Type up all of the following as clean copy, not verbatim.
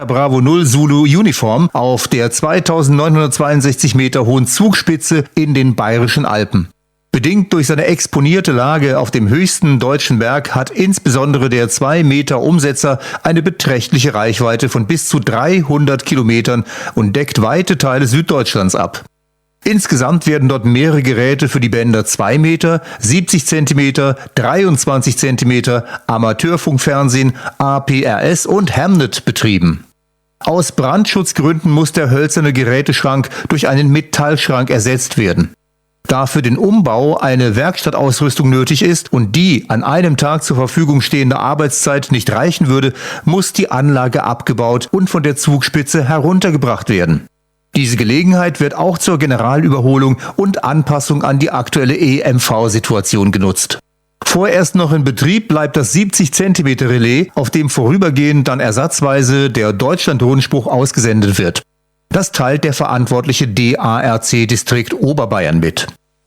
Bravo 0 Zulu Uniform auf der 2962 Meter hohen Zugspitze in den Bayerischen Alpen. Bedingt durch seine exponierte Lage auf dem höchsten deutschen Berg hat insbesondere der 2 Meter Umsetzer eine beträchtliche Reichweite von bis zu 300 Kilometern und deckt weite Teile Süddeutschlands ab. Insgesamt werden dort mehrere Geräte für die Bänder 2 Meter, 70 Zentimeter, 23 Zentimeter, Amateurfunkfernsehen, APRS und Hamnet betrieben. Aus Brandschutzgründen muss der hölzerne Geräteschrank durch einen Metallschrank ersetzt werden. Da für den Umbau eine Werkstattausrüstung nötig ist und die an einem Tag zur Verfügung stehende Arbeitszeit nicht reichen würde, muss die Anlage abgebaut und von der Zugspitze heruntergebracht werden. Diese Gelegenheit wird auch zur Generalüberholung und Anpassung an die aktuelle EMV-Situation genutzt. Vorerst noch in Betrieb bleibt das 70 cm Relais, auf dem vorübergehend dann ersatzweise der Deutschland-Rundspruch ausgesendet wird. Das teilt der verantwortliche DARC-Distrikt Oberbayern mit.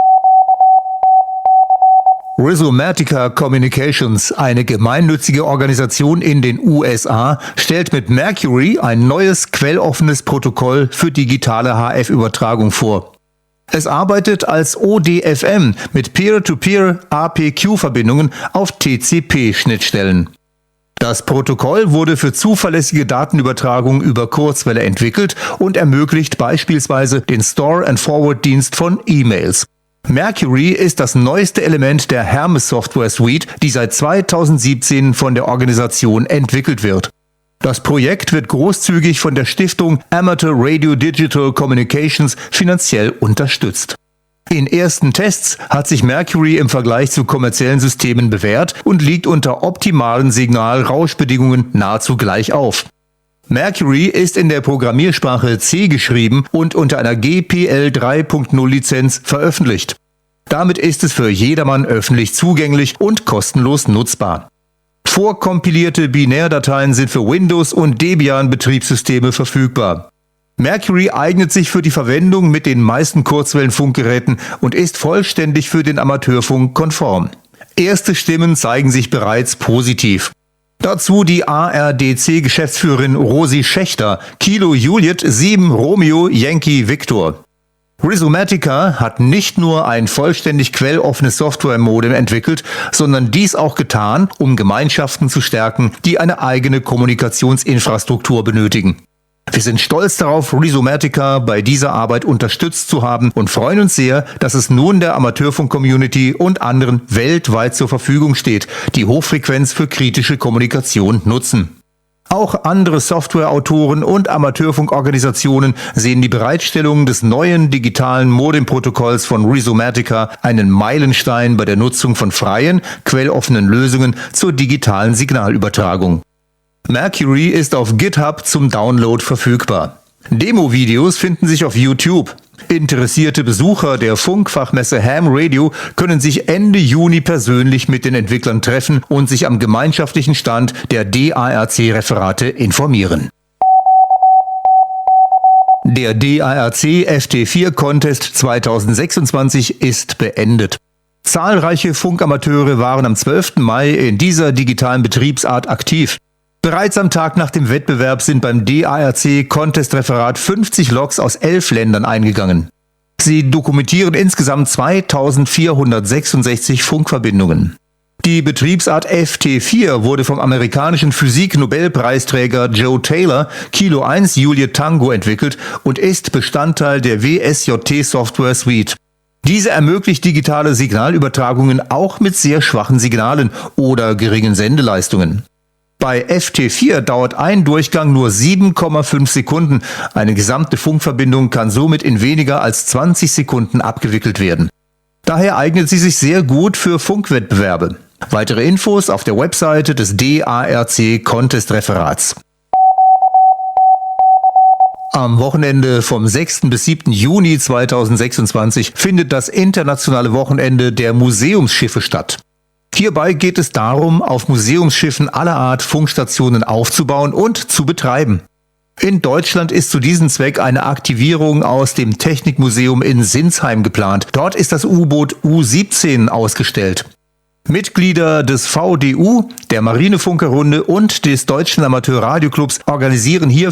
Rhizomatica Communications, eine gemeinnützige Organisation in den USA, stellt mit Mercury ein neues quelloffenes Protokoll für digitale HF-Übertragung vor. Es arbeitet als ODFM mit Peer-to-Peer APQ-Verbindungen auf TCP-Schnittstellen. Das Protokoll wurde für zuverlässige Datenübertragung über Kurzwelle entwickelt und ermöglicht beispielsweise den Store-and-Forward-Dienst von E-Mails. Mercury ist das neueste Element der Hermes Software Suite, die seit 2017 von der Organisation entwickelt wird. Das Projekt wird großzügig von der Stiftung Amateur Radio Digital Communications finanziell unterstützt. In ersten Tests hat sich Mercury im Vergleich zu kommerziellen Systemen bewährt und liegt unter optimalen Signal-Rauschbedingungen nahezu gleich auf. Mercury ist in der Programmiersprache C geschrieben und unter einer GPL 3.0 Lizenz veröffentlicht. Damit ist es für jedermann öffentlich zugänglich und kostenlos nutzbar. Vorkompilierte Binärdateien sind für Windows- und Debian-Betriebssysteme verfügbar. Mercury eignet sich für die Verwendung mit den meisten Kurzwellenfunkgeräten und ist vollständig für den Amateurfunk konform. Erste Stimmen zeigen sich bereits positiv. Dazu die ARDC-Geschäftsführerin Rosi Schächter, Kilo Juliet 7 Romeo Yankee Victor. Rhizomatica hat nicht nur ein vollständig quelloffenes Software-Modem entwickelt, sondern dies auch getan, um Gemeinschaften zu stärken, die eine eigene Kommunikationsinfrastruktur benötigen. Wir sind stolz darauf, Rhizomatica bei dieser Arbeit unterstützt zu haben und freuen uns sehr, dass es nun der Amateurfunk-Community und anderen weltweit zur Verfügung steht, die Hochfrequenz für kritische Kommunikation nutzen. Auch andere Softwareautoren und Amateurfunkorganisationen sehen die Bereitstellung des neuen digitalen Modemprotokolls von Rhizomatica einen Meilenstein bei der Nutzung von freien, quelloffenen Lösungen zur digitalen Signalübertragung. Mercury ist auf GitHub zum Download verfügbar. Demo-Videos finden sich auf YouTube. Interessierte Besucher der Funkfachmesse Ham Radio können sich Ende Juni persönlich mit den Entwicklern treffen und sich am gemeinschaftlichen Stand der DARC-Referate informieren. Der DARC FT4 Contest 2026 ist beendet. Zahlreiche Funkamateure waren am 12. Mai in dieser digitalen Betriebsart aktiv. Bereits am Tag nach dem Wettbewerb sind beim DARC-Contest-Referat 50 Logs aus 11 Ländern eingegangen. Sie dokumentieren insgesamt 2466 Funkverbindungen. Die Betriebsart FT4 wurde vom amerikanischen Physik-Nobelpreisträger Joe Taylor, Kilo 1 Juliet Tango, entwickelt und ist Bestandteil der WSJT Software Suite. Diese ermöglicht digitale Signalübertragungen auch mit sehr schwachen Signalen oder geringen Sendeleistungen. Bei FT4 dauert ein Durchgang nur 7,5 Sekunden. Eine gesamte Funkverbindung kann somit in weniger als 20 Sekunden abgewickelt werden. Daher eignet sie sich sehr gut für Funkwettbewerbe. Weitere Infos auf der Webseite des DARC Contest Referats. Am Wochenende vom 6. bis 7. Juni 2026 findet das internationale Wochenende der Museumsschiffe statt. Hierbei geht es darum, auf Museumsschiffen aller Art Funkstationen aufzubauen und zu betreiben. In Deutschland ist zu diesem Zweck eine Aktivierung aus dem Technikmuseum in Sinsheim geplant. Dort ist das U-Boot U-17 ausgestellt. Mitglieder des VDU, der Marinefunkerrunde und des Deutschen Amateurradioclubs organisieren hier